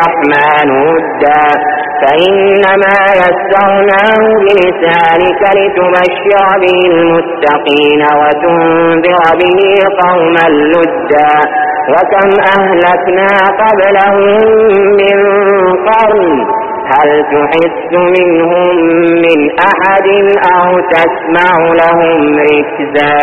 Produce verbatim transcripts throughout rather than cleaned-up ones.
الرحمن ودا فإنما يسرناه بلسانك لتبشر به المتقين وتنذر به قوما لدا وكم أهلكنا قبلهم من قرن هل تحس منهم من أحد أو تسمع لهم ركزا.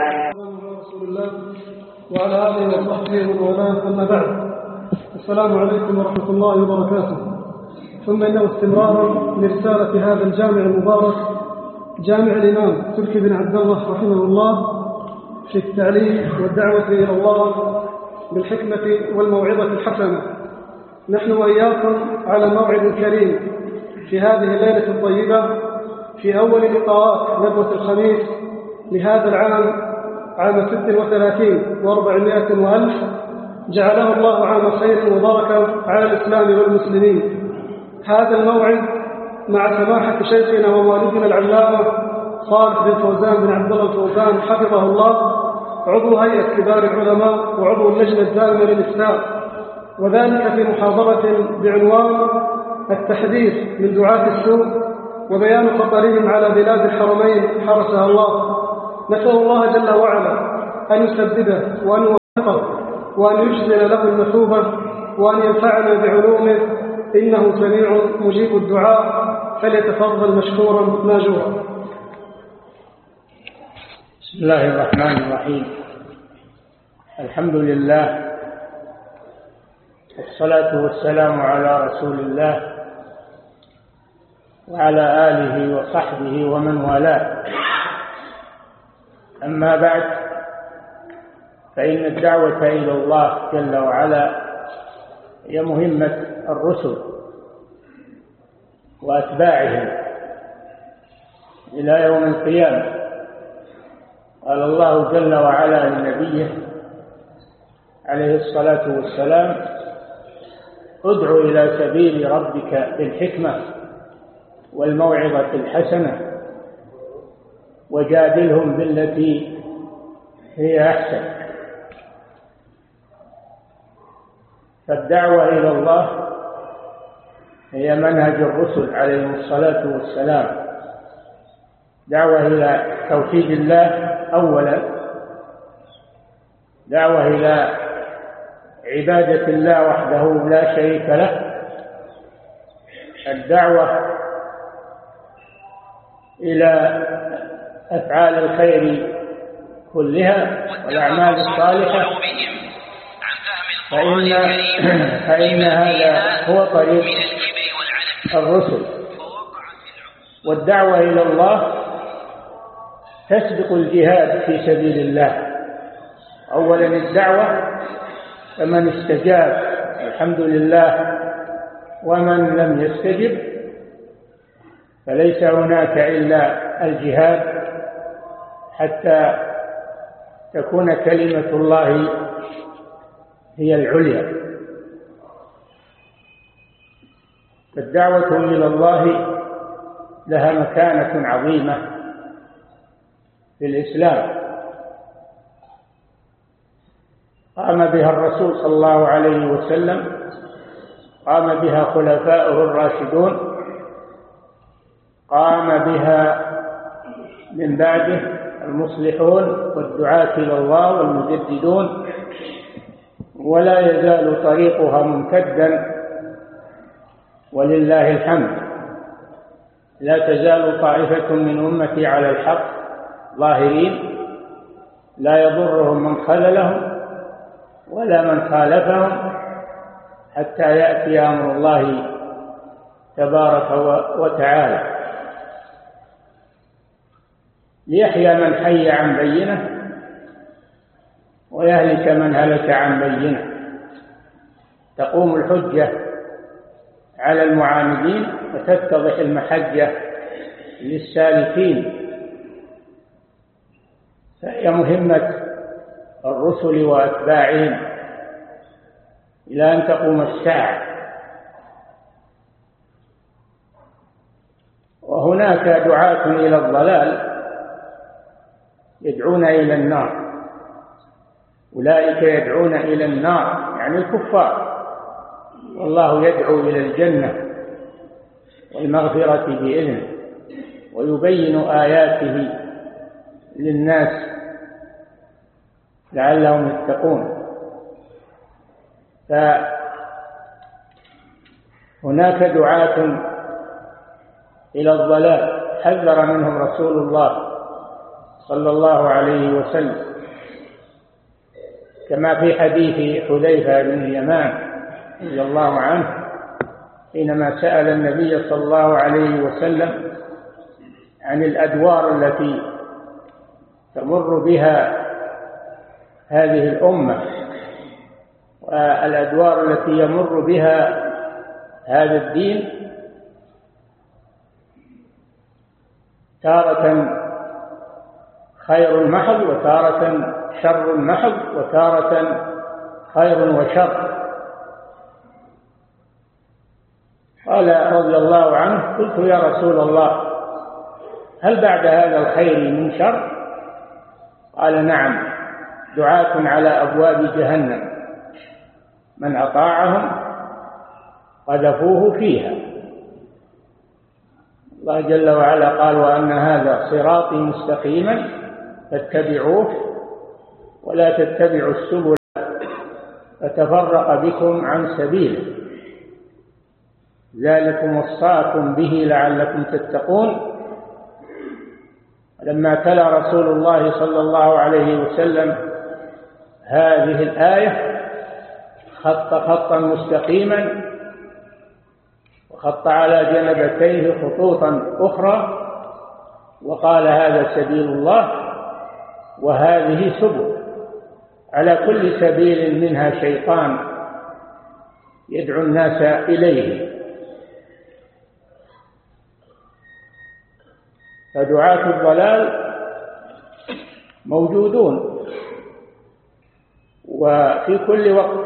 وعلى آله وصحبه ومن أما بعد. السلام عليكم ورحمة الله وبركاته. ثم إنه استمرار لرسالة هذا الجامع المبارك جامع الإمام تركي بن عبد الله رحمه الله في التعليم والدعوة إلى الله بالحكمة والموعظة الحسنة. نحن وإياكم على موعد كريم في هذه الليلة الطيبة في أول لقاءات ندوة الخميس لهذا العام عام ست وثلاثين وأربعمائة وألف جعله الله عام خير وبركة على الإسلام والمسلمين. هذا الموعد مع سماحة شيخنا ووالدنا العلامة صالح بن فوزان بن عبد الله الفوزان حفظه الله عضو هيئة كبار العلماء وعضو اللجنة الدائمة للإفتاء، وذلك في محاضرة بعنوان التحذير من دعاة السوء وبيان خطرهم على بلاد الحرمين حرسها الله. نسأل الله جل وعلا أن يسدده وأن يوفقه وأن يجزل له المثوبة وأن ينفعنا بعلومه إنه سميع مجيب الدعاء، فليتفضل مشكورا ماجورا. بسم الله الرحمن الرحيم. الحمد لله والصلاة والسلام على رسول الله وعلى آله وصحبه ومن والاه. أما بعد، فإن الدعوة إلى الله جل وعلا هي مهمة الرسل وأتباعهم إلى يوم القيامة. قال الله جل وعلا لنبيه عليه الصلاة والسلام: ادع إلى سبيل ربك بالحكمة والموعظة الحسنة وجادلهم بالتي هي أحسن. فالدعوة إلى الله هي منهج الرسل عليهم الصلاة والسلام، دعوة إلى توحيد الله أولا، دعوة إلى عبادة الله وحده لا شريك له، الدعوة إلى أفعال الخير كلها والأعمال الصالحة، فإن, فإن هذا هو طريق الرسل. والدعوة إلى الله تسبق الجهاد في سبيل الله. أولا الدعوة، فمن استجاب الحمد لله، ومن لم يستجب فليس هناك إلا الجهاد حتى تكون كلمة الله هي العليا. فالدعوة إلى الله لها مكانة عظيمة في الإسلام، قام بها الرسول صلى الله عليه وسلم، قام بها خلفاؤه الراشدون، قام بها من بعده المصلحون والدعاة إلى الله والمجددون، ولا يزال طريقها ممتدا ولله الحمد. لا تزال طائفة من أمتي على الحق ظاهرين لا يضرهم من خذلهم ولا من خالفهم حتى يأتي أمر الله تبارك وتعالى، ليحيى من حي عن بينه ويهلك من هلك عن بينه. تقوم الحجة على المعاندين وتتضح المحجة للسالكين. فهي مهمة الرسل وأتباعهم إلى أن تقوم الساعة. وهناك دعاة إلى الضلال يدعون إلى النار، أولئك يدعون إلى النار يعني الكفار، والله يدعو إلى الجنة والمغفرة بإذنه ويبين آياته للناس لعلهم يتقون. فهناك دعاة إلى الضلال حذر منهم رسول الله صلى الله عليه وسلم، كما في حديث حذيفة بن اليمان رضي الله عنه حينما سأل النبي صلى الله عليه وسلم عن الأدوار التي تمر بها هذه الأمة والأدوار التي يمر بها هذا الدين، تارة خير محض وتارة شر محض وتارة خير وشر. قال رضي الله عنه: قلت يا رسول الله هل بعد هذا الخير من شر؟ قال: نعم، دعاة على أبواب جهنم من أطاعهم قذفوه فيها. الله جل وعلا قال: وأن هذا صراطي مستقيما فاتبعوه ولا تتبعوا السبل فتفرق بكم عن سبيله ذلكم وصاكم به لعلكم تتقون. لما تلا رسول الله صلى الله عليه وسلم هذه الآية خط خطا مستقيما وخط على جنبتيه خطوطا أخرى وقال: هذا سبيل الله وهذه سبل، على كل سبيل منها شيطان يدعو الناس إليه. فدعاة الضلال موجودون وفي كل وقت،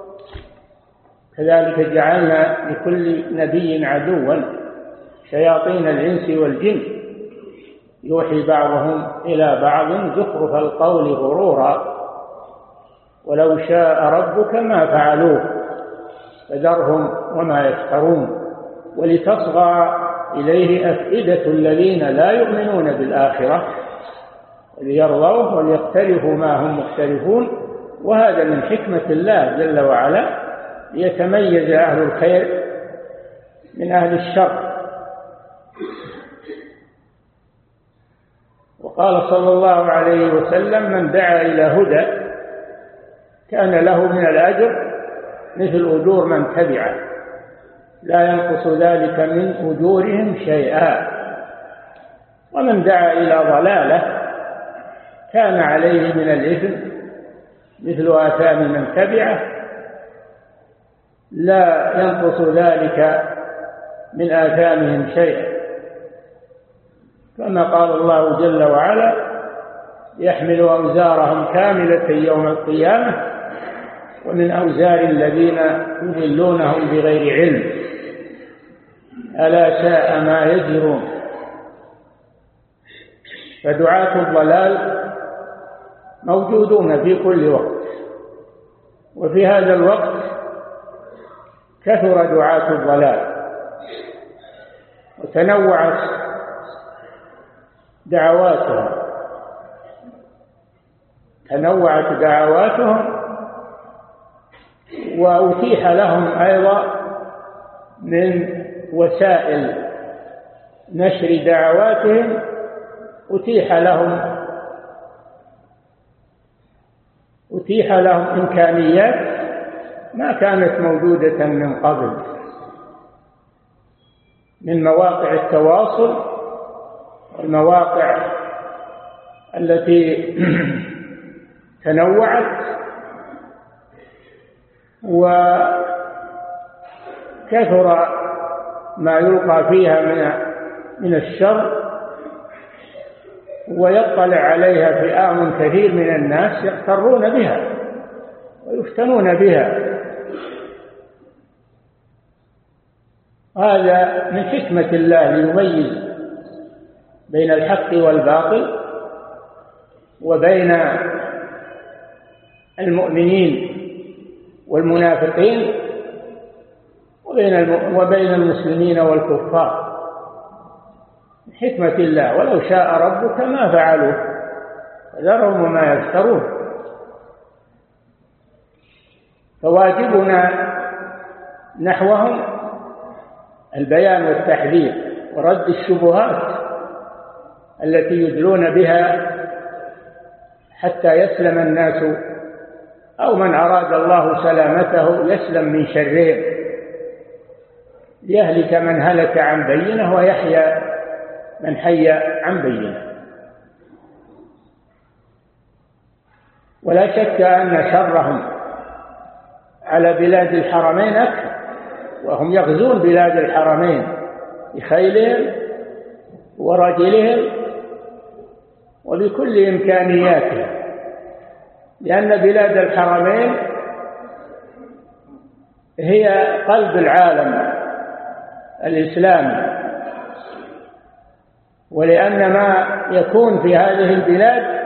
كذلك جعلنا لكل نبي عدوا شياطين الإنس والجن يوحي بعضهم إلى بعض زخرف القول غرورا ولو شاء ربك ما فعلوه فذرهم وما يفترون ولتصغى إليه أفئدة الذين لا يؤمنون بالآخرة وليرضوه وليقترفوا ما هم مقترفون. وهذا من حكمة الله جل وعلا ليتميز أهل الخير من أهل الشر. وقال صلى الله عليه وسلم: من دعا إلى هدى كان له من الأجر مثل أجور من تبعه لا ينقص ذلك من أجورهم شيئا، ومن دعا إلى ضلالة كان عليه من الإثم مثل آثام من تبعه لا ينقص ذلك من آثامهم شيئا، كما قال الله جل وعلا: يحملوا أوزارهم كاملة يوم القيامة ومن أوزار الذين يضلونهم بغير علم ألا ساء ما يزرون. فدعاة الضلال موجودون في كل وقت، وفي هذا الوقت كثر دعاة الضلال وتنوعت دعواتهم تنوعت دعواتهم وأتيح لهم أيضا من وسائل نشر دعواتهم أتيح لهم أتيح لهم إمكانيات ما كانت موجودة من قبل من مواقع التواصل والمواقع التي تنوعت، وكثر ما يلقى فيها من من الشر ويطلع عليها فئام كثير من الناس يغترون بها ويفتنون بها. هذا من حكمة الله ليميز بين الحق والباطل وبين المؤمنين والمنافقين وبين المسلمين والكفار حكمة الله، ولو شاء ربك ما فعلوه فذرهم وما يفترون. فواجبنا نحوهم البيان والتحذير ورد الشبهات التي يدلون بها حتى يسلم الناس، أو من أراد الله سلامته يسلم من شرهم، ليهلك من هلك عن بينه ويحيى من حي عن بينه. ولا شك أن شرهم على بلاد الحرمين أكثر، وهم يغزون بلاد الحرمين بخيلهم ورجلهم وبكل إمكانياتهم، لأن بلاد الحرمين هي قلب العالم الإسلامي، ولأن ما يكون في هذه البلاد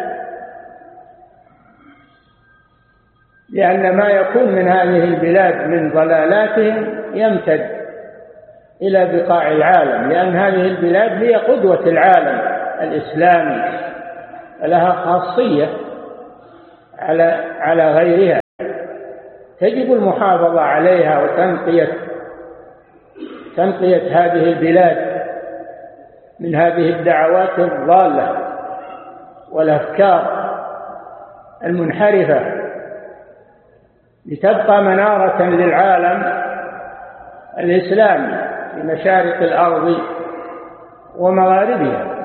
لأن ما يكون من هذه البلاد من ضلالاتهم يمتد إلى بقاع العالم، لأن هذه البلاد هي قدوة العالم الإسلامي، لها خاصية على على غيرها، تجب المحافظة عليها وتنقية تنقية هذه البلاد من هذه الدعوات الضالة والأفكار المنحرفة، لتبقى منارة للعالم الإسلامي في مشارق الأرض ومغاربها.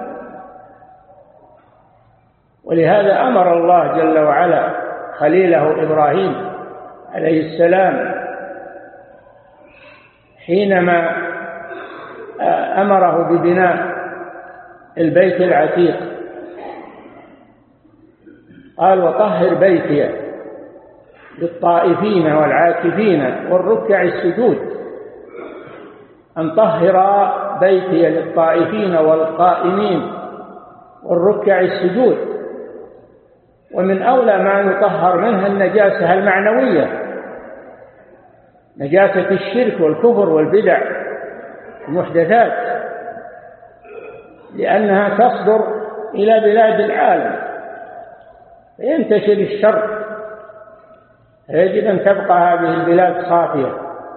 ولهذا أمر الله جل وعلا خليله إبراهيم عليه السلام حينما أمره ببناء البيت العتيق، قال: وطهر بيتي للطائفين والعاكفين والركع السجود. أن طهر بيتي للطائفين والقائمين والركع السجود. ومن أولى ما يطهر منها النجاسة المعنوية، نجاسة الشرك والكفر والبدع المحدثات، لأنها تصدر إلى بلاد العالم فينتشر الشر، يجب أن تبقى هذه البلاد صافية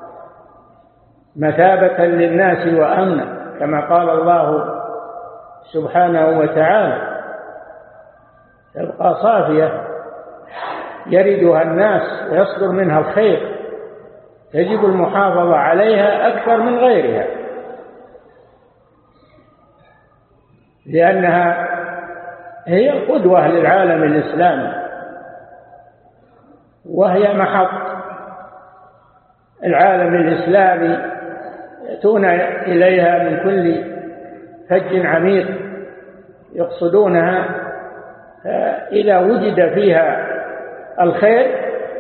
مثابة للناس وأمنا، كما قال الله سبحانه وتعالى: تبقى صافية يردها الناس ويصدر منها الخير، يجب المحافظة عليها أكثر من غيرها، لأنها هي قدوة للعالم الإسلامي، وهي محط العالم الإسلامي يأتون إليها من كل فج عميق يقصدونها. إذا وجد فيها الخير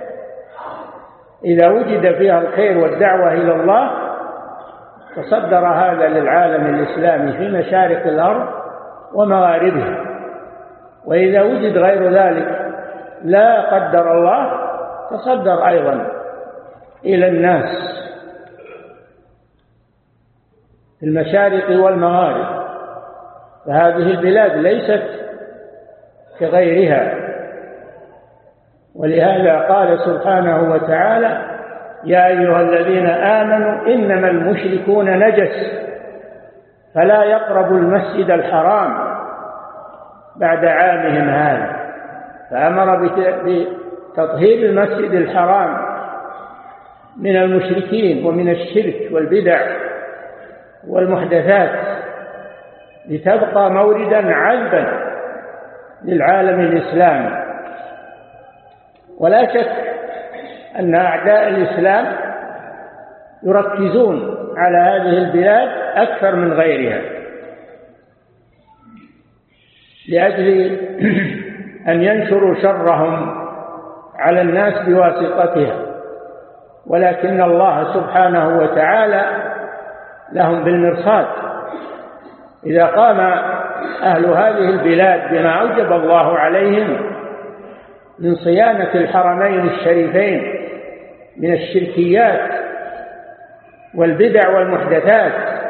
إذا وجد فيها الخير والدعوة إلى الله تصدر هذا للعالم الإسلامي في مشارق الأرض ومغاربها. وإذا وجد غير ذلك لا قدر الله تصدر أيضا إلى الناس في المشارق والمغارب. فهذه البلاد ليست كغيرها، ولهذا قال سبحانه وتعالى: يا أيها الذين آمنوا إنما المشركون نجس فلا يقربوا المسجد الحرام بعد عامهم هذا. فأمر بتطهير المسجد الحرام من المشركين ومن الشرك والبدع والمحدثات، لتبقى موردا عذبا للعالم الإسلامي. ولا شك أن أعداء الإسلام يركزون على هذه البلاد أكثر من غيرها لأجل أن ينشروا شرهم على الناس بواسطتها، ولكن الله سبحانه وتعالى لهم بالمرصاد. إذا قام أهل هذه البلاد بما أوجب الله عليهم من صيانة الحرمين الشريفين من الشركيات والبدع والمحدثات،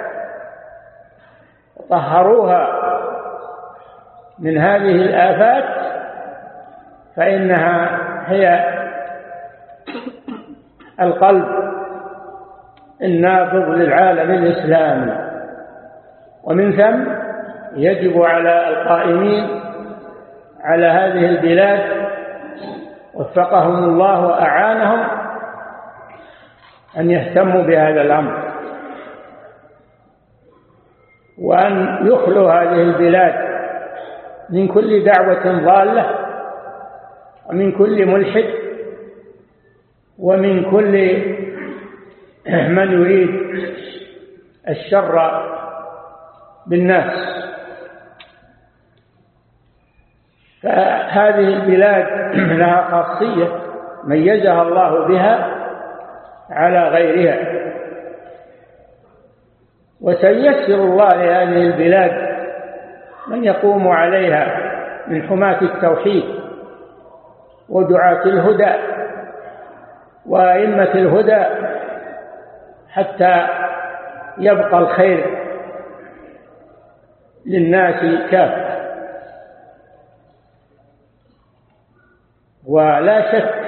طهروها من هذه الآفات، فإنها هي القلب النابض للعالم الإسلامي. ومن ثم يجب على القائمين على هذه البلاد وفقهم الله وأعانهم أن يهتموا بهذا الأمر، وأن يخلوا هذه البلاد من كل دعوة ضالة، ومن كل ملحد، ومن كل من يريد الشر بالناس. فهذه البلاد لها خاصية ميزها الله بها على غيرها، وسيسر الله لهذه البلاد من يقوم عليها من حماة التوحيد ودعاة الهدى وأئمة الهدى، حتى يبقى الخير للناس كافة. ولا شك